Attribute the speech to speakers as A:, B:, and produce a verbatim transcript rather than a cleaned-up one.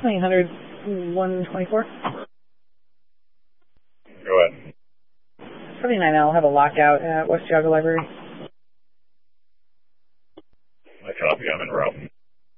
A: nine hundred, one twenty-four.
B: Go ahead.
A: seventy-nine L, have a lockout at West Geauga Library.